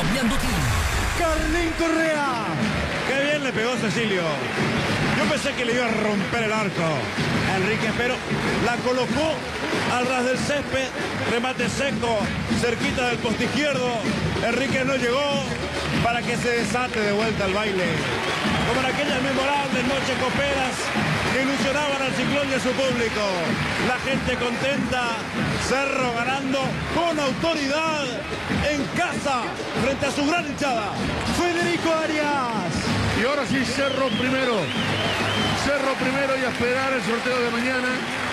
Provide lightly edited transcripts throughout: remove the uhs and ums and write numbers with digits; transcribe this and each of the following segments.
Fabián Dutín. Carlín Correa. Qué bien le pegó Cecilio. Yo pensé que le iba a romper el arco a Enrique, pero la colocó al ras del césped. Remate seco, cerquita del poste izquierdo. Enrique no llegó para que se desate de vuelta el baile. Como en aquellas memorables noches coperas que ilusionaban al Ciclón y a su público. La gente contenta, Cerro ganando con autoridad en casa frente a su gran hinchada. Federico Arias. Y ahora sí, Cerro primero. Cerro primero y a esperar el sorteo de mañana.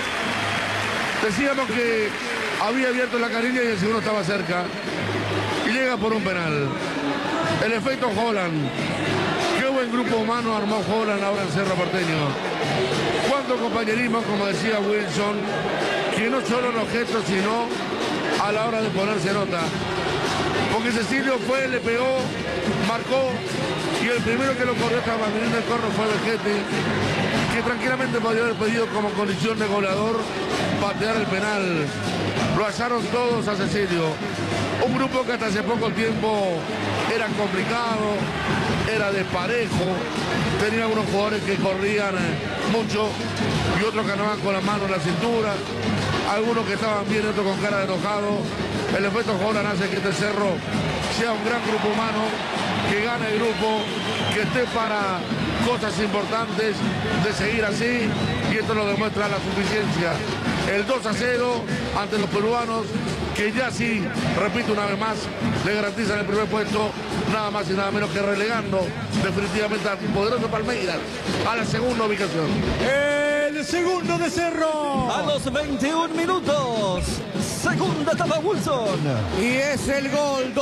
Decíamos que había abierto la carilla y el segundo estaba cerca. Y llega por un penal. El efecto Holland. Qué buen grupo humano armó Holland ahora en Cerro Porteño. Cuánto compañerismo, como decía Wilson, que no solo en los gestos, sino a la hora de ponerse nota. Porque Cecilio fue, le pegó, marcó, y el primero que lo corrió hasta manteniendo el corno fue Vegetti, que tranquilamente podría haber pedido como condición de goleador patear el penal. Lo hallaron todos a Cecilio. Un grupo que hasta hace poco tiempo era complicado, era desparejo, tenía unos jugadores que corrían mucho y otros que andaban con la mano en la cintura, algunos que estaban bien, otros con cara de enojado. El efecto Holland hace que este Cerro sea un gran grupo humano, que gane el grupo, que esté para cosas importantes, de seguir así, y esto lo demuestra la suficiencia. El 2-0 ante los peruanos, que ya sí, repito una vez más, le garantizan el primer puesto, nada más y nada menos que relegando definitivamente al poderoso Palmeiras a la segunda ubicación. El segundo de Cerro. A los 21 minutos. Segunda etapa Wilson. Y es el gol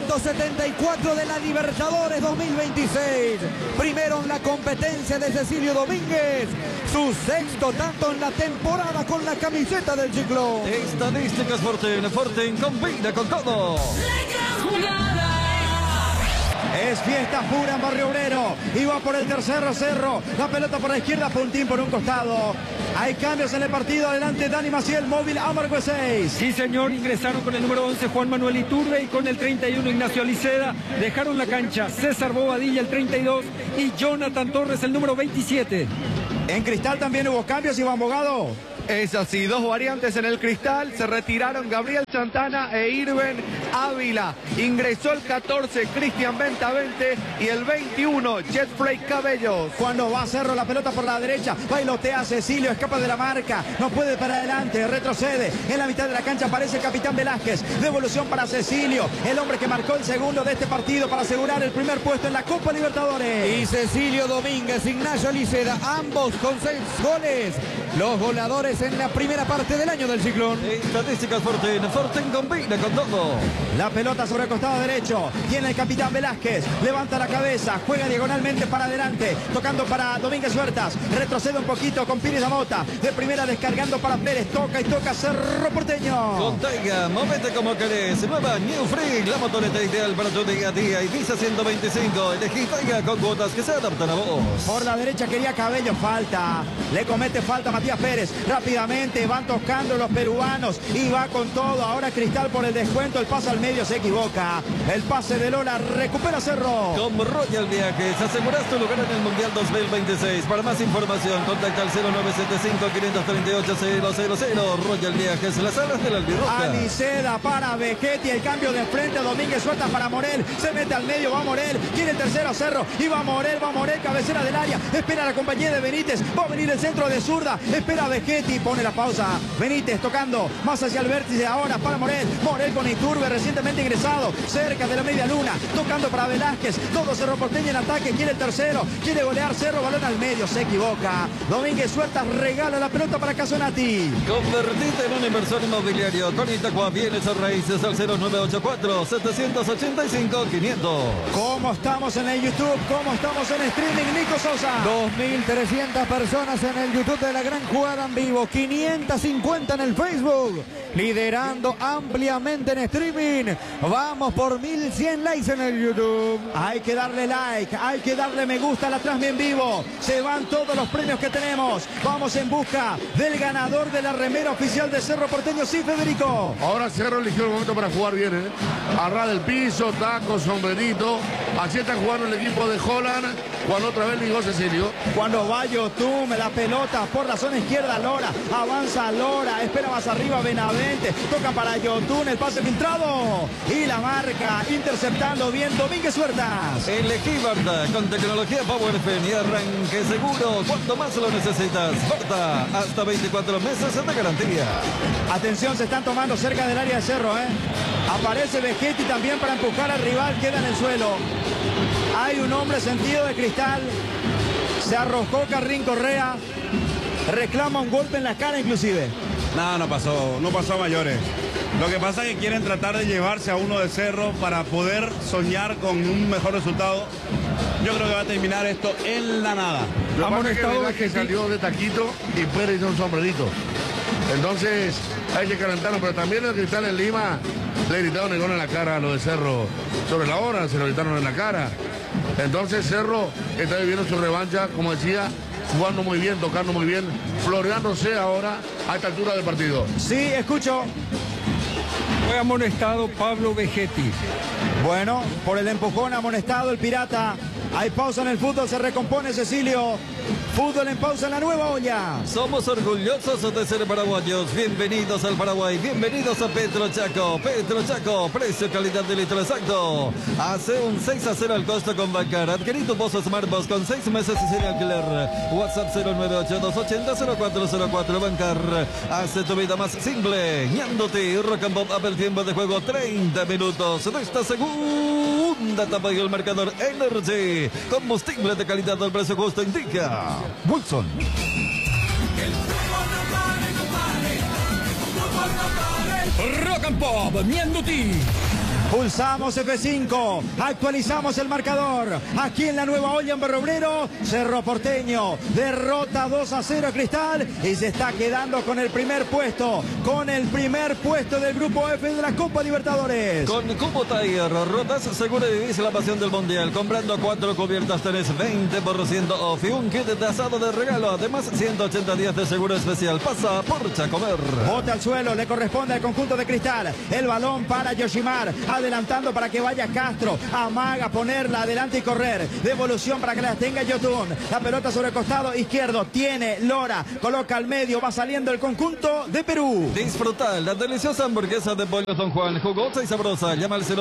274 de la Libertadores 2026. Primero en la competencia de Cecilio Domínguez. Su sexto tanto en la temporada con la camiseta del Ciclón. Estadísticas Fortín. Fortín combina con todo. Es fiesta pura en Barrio Obrero. Y va por el tercero Cerro. La pelota por la izquierda, Puntín por un costado. Hay cambios en el partido. Adelante Dani Maciel, móvil Amargo 6. Sí, señor, ingresaron con el número 11 Juan Manuel Iturbe y con el 31 Ignacio Aliceda. Dejaron la cancha César Bobadilla, el 32, y Jonathan Torres, el número 27. En Cristal también hubo cambios, Iván Bogado. Es así, dos variantes en el Cristal, se retiraron Gabriel Santana e Irben Ávila. Ingresó el 14 Cristian Bentavente y el 21 Jetfrey Cabellos. Cuando va Cerro, la pelota por la derecha, bailotea Cecilio, escapa de la marca, no puede para adelante, retrocede, en la mitad de la cancha aparece el capitán Velázquez, devolución para Cecilio, el hombre que marcó el segundo de este partido para asegurar el primer puesto en la Copa Libertadores. Y Cecilio Domínguez, Ignacio Aliceda, ambos con 6 goles, los goleadores en la primera parte del año del Ciclón. Estadísticas Fortín. Fortín combina con todo. La pelota sobre el costado derecho. Tiene el capitán Velázquez. Levanta la cabeza. Juega diagonalmente para adelante. Tocando para Domínguez Huertas. Retrocede un poquito con Pires Amota. De primera descargando para Pérez. Toca y toca Cerro Porteño. Con Taiga, movete como querés. Nueva New Free, la motoneta ideal para tu día a día. Y Visa 125. Elegí Taiga con cuotas que se adaptan a vos. Por la derecha quería Cabello. Falta. Le comete falta Matías Pérez. Rápidamente van tocando los peruanos. Y va con todo. Ahora Cristal por el descuento. El pase al medio se equivoca. El pase de Lola. Recupera Cerro. Con Royal Viajes, aseguras tu lugar en el Mundial 2026. Para más información, contacta al 0975-538-000. Royal Viajes, las alas del albirroja. Aliceda para Vegetti, el cambio de frente, Domínguez suelta para Morel, se mete al medio, va Morel, quiere el tercero Cerro, y va Morel, cabecera del área, espera la compañía de Benítez, va a venir el centro de zurda, espera Vegetti, pone la pausa, Benítez tocando, más hacia el vértice ahora para Morel, Morel con Iturbe recientemente ingresado, cerca de la media luna, tocando para Velázquez, todo Cerro Porteño en ataque, quiere el tercero, quiere golear Cerro, balón al medio, se equivoca, Domínguez suelta, regala la pelota para Casonati. Convertite en un inversor inmobiliario con Itacua Bienes o Raíces al 0984-785-500. ¿Cómo estamos en el YouTube? ¿Cómo estamos en streaming, Nico Sosa? 2.300 personas en el YouTube de La Gran Jugada en vivo, 550 en el Facebook. liderando ampliamente en streaming. Vamos por 1100 likes en el YouTube. Hay que darle like, hay que darle me gusta a la transmisión en vivo. Se van todos los premios que tenemos. Vamos en busca del ganador de la remera oficial de Cerro Porteño. Sí, Federico. Ahora Cerro eligió el momento para jugar bien, A ras del piso, taco, sombrerito. Así está jugando el equipo de Holland. Cuando otra vez ligó Cecilio. Cuando va Yotun, la pelota por la zona izquierda, Lora. Avanza Lora, espera más arriba Benavente. Toca para Yotun, el pase filtrado. Y la marca, interceptando bien Domínguez Huertas. Elegí Berta con tecnología PowerFin y arranque seguro cuanto más lo necesitas. Berta, hasta 24 meses de garantía. Atención, se están tomando cerca del área de Cerro, Aparece Vegetti también para empujar al rival, queda en el suelo. Hay un hombre sentido de cristal. Se arrojó Carrín Correa. Reclama un golpe en la cara inclusive. No pasó a mayores. Lo que pasa es que quieren tratar de llevarse a uno de Cerro para poder soñar con un mejor resultado. Yo creo que va a terminar esto en la nada. Lo que pasa es que salió de taquito y Pérez hizo un sombrerito. Entonces hay que calentarlo, pero también el Cristal en Lima le gritaron el gol en la cara a lo de Cerro sobre la hora, se lo gritaron en la cara. Entonces Cerro está viviendo su revancha, como decía, jugando muy bien, tocando muy bien, floreándose ahora a esta altura del partido. Sí, escucho. Fue amonestado Pablo Vegetti. Bueno, por el empujón amonestado el Pirata. Hay pausa en el fútbol, se recompone Cecilio. Fútbol en pausa en la nueva olla. Somos orgullosos de ser paraguayos. Bienvenidos al Paraguay. Bienvenidos a Petro Chaco. Petro Chaco, precio, calidad de litro exacto. Hace un 6-0 al costo con Bancar. Adquirí tu Pozo Smartbox con 6 meses y sin alquiler. WhatsApp 098-280-0404. Bancar. Hace tu vida más simple. Ñandoti, Rock and Pop, Apple, tiempo de juego 30 minutos de esta segunda etapa y el marcador Energy. Combustible de calidad al precio justo indica Wilson. Rock and Pop, Ñandoti. Pulsamos F5, actualizamos el marcador. Aquí en la nueva olla en Berrobrero, Cerro Porteño derrota 2-0 a Cristal y se está quedando con el primer puesto. Con el primer puesto del grupo F de la Copa Libertadores. Con Cubo Tire, rotas seguro y vivís la pasión del mundial. Comprando 4 cubiertas tenés 20% off y un kit de asado de regalo. Además, 180 días de seguro especial. Pasa por Chacomer. Bote al suelo, le corresponde al conjunto de Cristal. El balón para Yoshimar. Adelantando para que vaya Castro. Amaga ponerla adelante y correr. Devolución para que la tenga Yotun. La pelota sobre el costado izquierdo. Tiene Lora. Coloca al medio. Va saliendo el conjunto de Perú. Disfruta la deliciosa hamburguesa de Pollo Don Juan. Jugosa y sabrosa. Llama al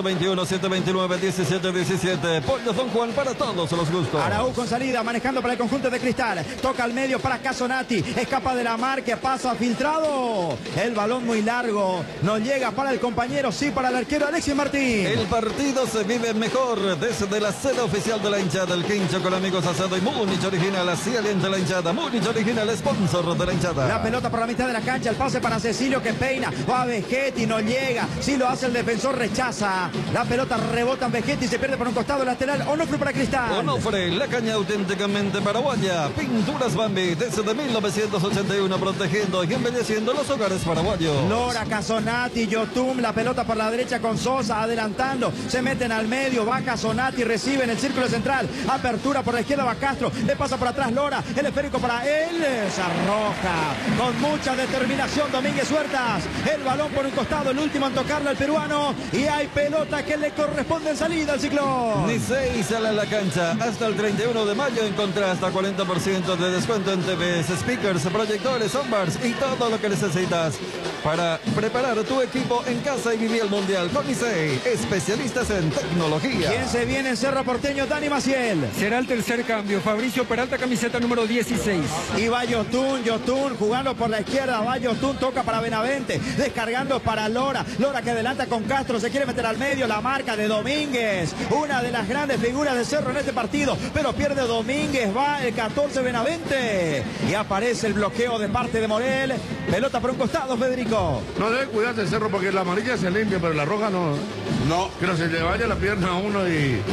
021-729-1717. Pollo Don Juan para todos los gustos. Araújo con salida. Manejando para el conjunto de Cristal. Toca al medio para Casonati. Escapa de la marca. Pasa filtrado. El balón muy largo. No llega para el compañero. Sí para el arquero Alexis Martín. El partido se vive mejor desde la sede oficial de la hinchada. El Quincho con amigos asado y Múnich Original. Así alienta la hinchada. Múnich Original, sponsor de la hinchada. La pelota por la mitad de la cancha. El pase para Cecilio que peina. Va a Vegetti, no llega. Si lo hace el defensor, rechaza. La pelota rebota en Vegetti y se pierde por un costado lateral. Onofre para Cristal. Onofre, la caña auténticamente paraguaya. Pinturas Bambi desde 1981 protegiendo y embelleciendo los hogares paraguayos. Lora, Casonati, Yotun. La pelota por la derecha con Sosa. Adelantando, se meten al medio, va Casonati, recibe en el círculo central, apertura por la izquierda, va Castro, le pasa por atrás Lora, el esférico para él, se arroja con mucha determinación Domínguez Huertas, el balón por un costado, el último en tocarlo el peruano, y hay pelota que le corresponde en salida al Ciclón. Ni 6 sale a la cancha, hasta el 31 de mayo encontrá hasta 40% de descuento en TVs, speakers, proyectores, soundbars y todo lo que necesitas para preparar tu equipo en casa y vivir el mundial con Nicey. Especialistas en tecnología. ¿Quién se viene en Cerro Porteño? Dani Maciel. Será el tercer cambio. Fabricio Peralta, camiseta número 16. Y va Yotun jugando por la izquierda. Va Yotun, toca para Benavente. Descargando para Lora. Lora que adelanta con Castro. Se quiere meter al medio. La marca de Domínguez. Una de las grandes figuras de Cerro en este partido. Pero pierde Domínguez. Va el 14 Benavente. Y aparece el bloqueo de parte de Morel. Pelota por un costado, Federico. No debe cuidarse el Cerro porque la amarilla se limpia, pero la roja no. No. Que no se le vaya la pierna a uno y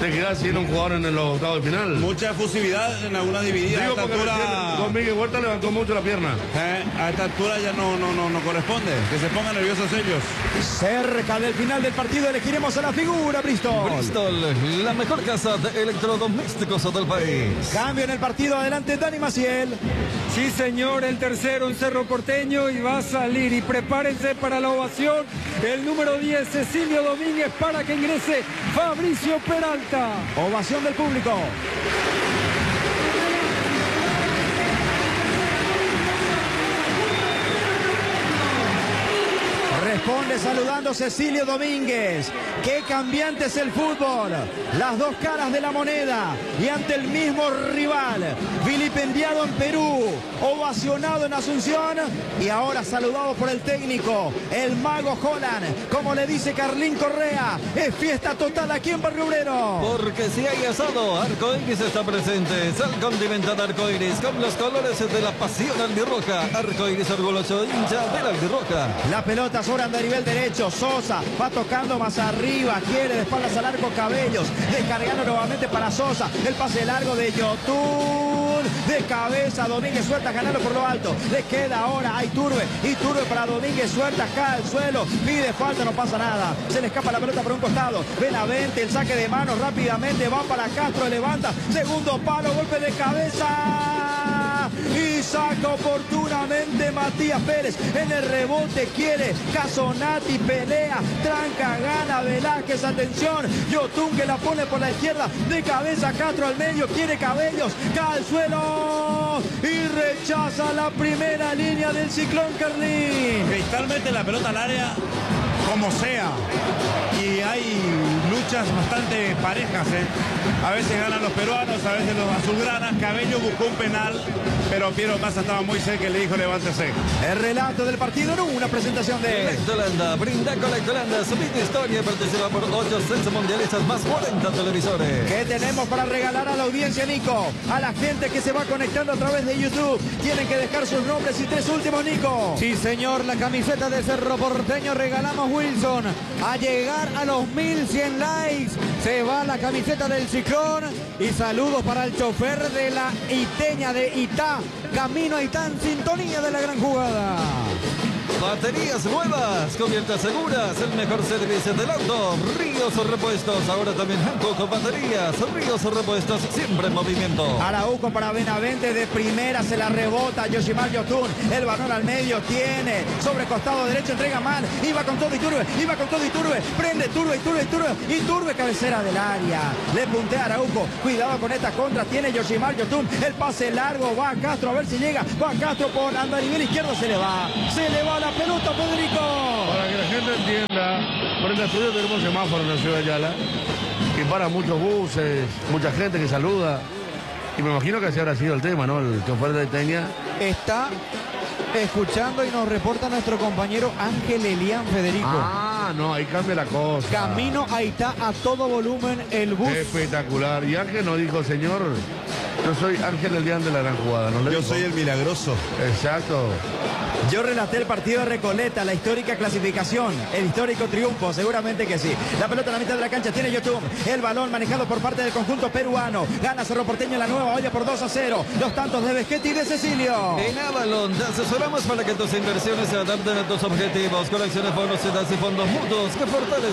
te quedás sin un jugador en los octavos de final. Mucha efusividad en alguna dividida. Digo, a esta porque altura, con Miguel Huerta levantó mucho la pierna. a esta altura ya no corresponde. Que se pongan nerviosos ellos. Cerca del final del partido elegiremos a la figura, Bristol. Bristol, la mejor casa de electrodomésticos del país. Cambio en el partido, adelante Dani Maciel. Sí, señor, el tercero en Cerro Porteño y va a salir. Y prepárense para la ovación. El número 10, Cecilio Domínguez, para que ingrese Fabricio Peralta. Ovación del público. Responde saludando Cecilio Domínguez. Qué cambiante es el fútbol. Las dos caras de la moneda. Y ante el mismo rival. Vilipendiado en Perú. Ovacionado en Asunción. Y ahora saludado por el técnico. El mago Holland. Como le dice Carlín Correa. Es fiesta total aquí en Barrio Obrero. Porque si hay asado, Arcoiris está presente. Sal condimentada Arcoiris con los colores de la pasión albirroja. Arcoiris orgulloso hincha de la albirroja. La pelota sobra a nivel derecho. Sosa va tocando más arriba. Quiere de espaldas al arco Cabellos. Descargando nuevamente para Sosa. El pase largo de Yotun. De cabeza Domínguez suelta ganando por lo alto. Le queda ahora a Iturbe. Iturbe para Domínguez suelta. Cae al suelo. Pide falta. No pasa nada. Se le escapa la pelota por un costado. Benavente. El saque de manos rápidamente. Va para Castro. Levanta. Segundo palo. Golpe de cabeza. Y saca oportunamente Matías Pérez. En el rebote quiere Casonati, pelea, tranca, gana Velázquez, atención, Yotun que la pone por la izquierda, de cabeza Castro al medio, quiere Cabellos, cae al suelo y rechaza la primera línea del Ciclón Carlín. Cristal mete la pelota al área como sea. Y hay luchas bastante parejas, A veces ganan los peruanos, a veces los azulgranas. Cabello buscó un penal, pero Piero Massa estaba muy cerca y le dijo levántese. El relato del partido, no una presentación de Electrolanda, brinda con Electrolanda, su vida historia, participa por 8 censos mundialistas más 40 televisores. ¿Qué tenemos para regalar a la audiencia, Nico? A la gente que se va conectando a través de YouTube. Tienen que dejar sus nombres y 3 últimos, Nico. Sí, señor, la camiseta de Cerro Porteño regalamos, Wilson. A llegar a los 1100 likes se va la camiseta del Ciclón. Y saludos para el chofer de la Iteña de Itá. Camino a Itá en sintonía de la gran jugada. Baterías nuevas, cubiertas seguras, el mejor servicio del auto. Ríos Repuestos, ahora también Hankook con baterías. Ríos Repuestos, siempre en movimiento. Araujo para Benavente, de primera se la rebota Yoshimar Yotun. El balón al medio tiene, sobre costado derecho, entrega mal. Iba con todo Iturbe, prende Iturbe, cabecera del área. Le puntea Araujo, cuidado con esta contra, tiene Yoshimar Yotun. El pase largo, va a Castro, a ver si llega. Va Castro por andarivel izquierdo, se le va la pelota, Federico. Para que la gente entienda, por el estudio tenemos semáforo en la ciudad de Ayala y para muchos buses, mucha gente que saluda. Y me imagino que así habrá sido el tema, ¿no? El chofer de Iteña Está escuchando y nos reporta nuestro compañero Ángel Elian, Federico. Ah, no, ahí cambia la cosa. Camino a Itá a todo volumen el bus. Espectacular. Y Ángel nos dijo, señor, yo soy Ángel Elian de la gran jugada. ¿No le Yo dijo? soy el milagroso. Exacto. Yo relaté el partido de Recoleta, la histórica clasificación, el histórico triunfo, seguramente que sí. La pelota en la mitad de la cancha tiene Yotun. El balón manejado por parte del conjunto peruano. Gana Cerro Porteño en la nueva olla por 2-0. Los tantos de Veschetti y de Cecilio. En Avalon te asesoramos para que tus inversiones se adapten a tus objetivos. Colecciones, bonos, sedas y fondos mutuos que fortalecen